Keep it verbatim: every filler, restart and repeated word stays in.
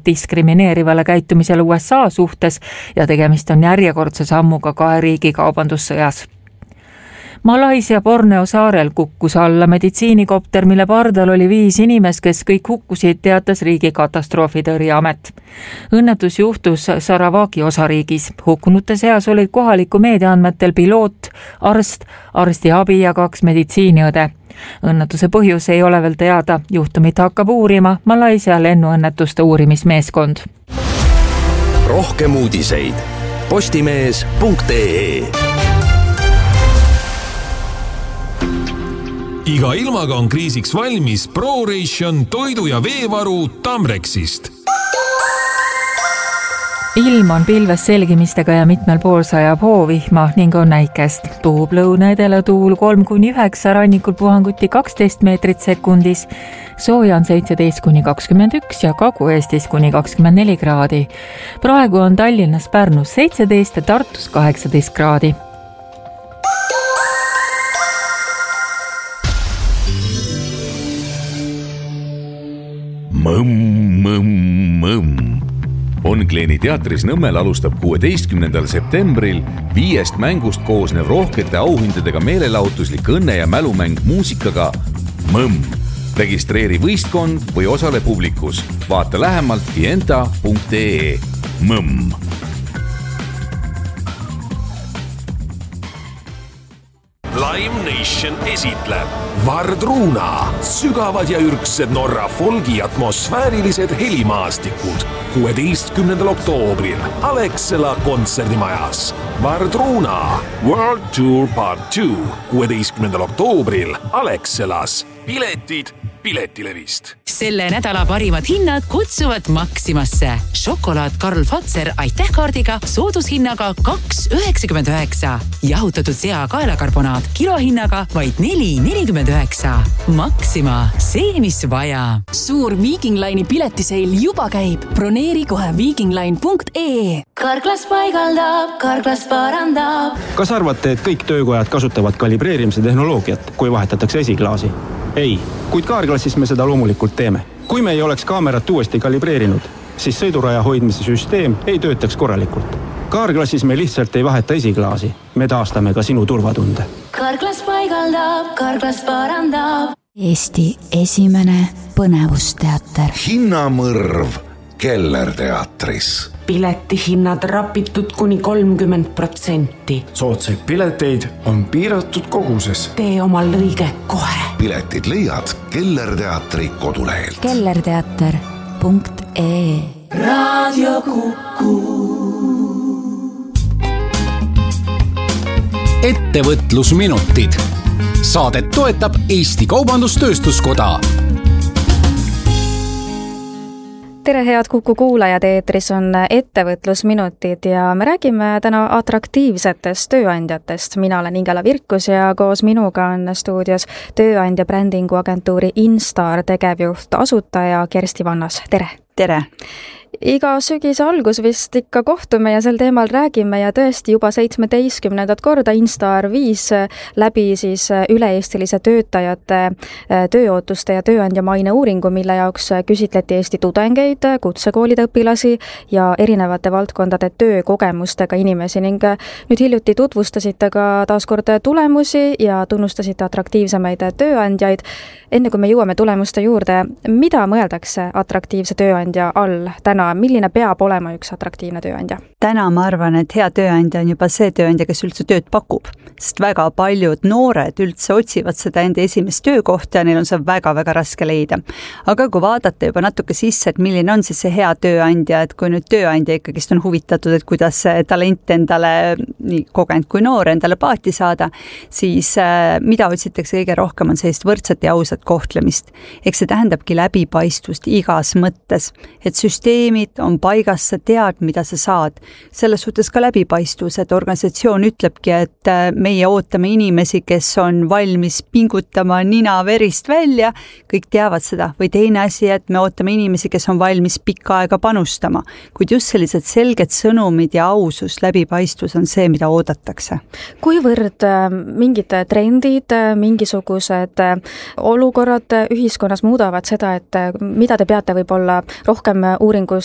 diskrimineerivale käitumisele U S A suhtes ja tegemist on järjekordse sammuga kahe riigi kaubandussõjas. Malaisia Borneo saarel kukkus alla meditsiinikopter, mille pardal oli viis inimest, kes kõik hukkusid, teatas riigi katastroofitõrjeamet. Õnnetus juhtus Saravaki osariigis. Hukkunute seas olid kohaliku meedia andmetel piloot, arst, arstiabi ja kaks meditsiiniõde. Õnnetuse põhjus ei ole veel teada. Juhtumit hakkab uurima Malaisia lennuõnnetuste uurimismeeskond. Rohkem uudiseid postimees punkt ee. Iga ilmaga on kriisiks valmis ProRation toidu- ja veevaru Tamrexist. Ilm on pilves selgimistega ja mitmel pool sajab hoovihma ning on näikest. Puhub lõuna-edela tuul kolm kuni üheksa, rannikul puhanguti kaksteist meetrit sekundis. Sooja on seitseteist kuni kakskümmend üks ja Kagu-Eestis kuni kakskümmend neli kraadi. Praegu on Tallinnas, Pärnus seitseteist ja Tartus kaheksateist kraadi. Mõmm, mõmm, mõmm. Onkleeni teatris Nõmmel alustab kuueteistkümnendal septembril viiest mängust koosnev rohkete auhindadega meelelahutuslik õnne- ja mälumäng muusikaga Mõmm. Registreeri võistkond või osale publikus. Vaata lähemalt fienta punkt ee. Mõmm. Live Nation esitleb Vardruna, sügavad ja ürgsed Norra folgi atmosfäärilised helimaastikud kuueteistkümnendal oktoobril Alexela kontserdimajas. Vardruna World Tour Part two kuueteistkümnendal oktoobril Alexelas. Piletid Piletilevist. Selle nädala parimad hinnad kutsuvad Maximasse. Šokolaad Karl Fatser aitähkaardiga soodushinnaga kaks üheksakümmend üheksa. Jahutatud sea kaelakarbonaat kilohinnaga vaid neli nelikümmend üheksa. Maxima, see mis vaja. Suur Viking Line'i piletiseil juba käib. Broneeri kohe viikingline punkt ee. Karklas paigaldab, Karklas parandab. Kas arvate, et kõik töökojad kasutavad kalibreerimise tehnoloogiat, kui vahetatakse esiklaasi? Ei, kuid Kaarklassis me seda loomulikult teeme. Kui me ei oleks kaamerat uuesti kalibreerinud, siis sõiduraja hoidmise süsteem ei töötaks korralikult. Kaarklassis me lihtsalt ei vaheta esiklaasi. Me taastame ka sinu turvatunde. Karklas paigaldab, Karklas parandab. Eesti esimene põnevusteater. Hinnamõrv Keller teatris. Piletihinnad rapitud kuni kolmkümmend protsenti. Soodsaid pileteid on piiratud koguses. Tee omal lõige kohe. Piletid leiad Keller teatri kodulehelt. kellerteater punkt ee. Raadio Kuku. Ettevõtlusminutid. Saadet toetab Eesti Kaubandus-Tööstuskoda. Tere head Kuku kuulajad, eetris on ettevõtlusminutid ja me räägime täna atraktiivsetest tööandjatest. Mina olen Ingela Virkus ja koos minuga on stuudios tööandja brändingu agentuuri Instar tegevjuht asutaja Kersti Vannas. Tere! Tere! Iga sügise algus vist ikka kohtume ja sel teemal räägime ja tõesti juba seitsmeteistkümnendat korda Instar viis läbi siis üle-eestilise töötajate tööootuste ja tööandja maine uuringu, mille jaoks küsitleti Eesti tudengeid, kutsekoolide õpilasi ja erinevate valdkondade töökogemustega inimesi ning nüüd hiljuti tutvustasite ka taaskord tulemusi ja tunnustasite atraktiivsemaid tööandjaid. Enne kui me jõuame tulemuste juurde, mida mõeldakse atraktiivse tööandja all täna? Milline peab olema üks atraktiivne tööandja? Täna ma arvan, et hea tööandja on juba see tööandja, kes üldse tööd pakub, sest väga paljud noored üldse otsivad seda enda esimest töökohta ja neil on see väga-väga raske leida. Aga kui vaadata juba natuke sisse, et milline on siis see hea tööandja, et kui nüüd tööandja ikkagist on huvitatud, et kuidas talent endale, nii kogenud kui noor, endale paati saada, siis äh, mida otsitakse kõige rohkem on sellist võrdset ja ausat kohtlemist. Eks see tähendabki läbipaistvust igas mõttes, et süsteemid on paigas, sa tead, mida sa saad. Selles suhtes ka läbipaistvus, et organisatsioon ütlebki, et meie ootame inimesi, kes on valmis pingutama nina verist välja, kõik teavad seda. Või teine asi, et me ootame inimesi, kes on valmis pikka aega panustama. Kuid just sellised selged sõnumid ja ausus, läbipaistvus on see, mida oodatakse. Kuivõrd mingid trendid, mingisugused olukorrad ühiskonnas muudavad seda, et mida te peate võib-olla rohkem uuringus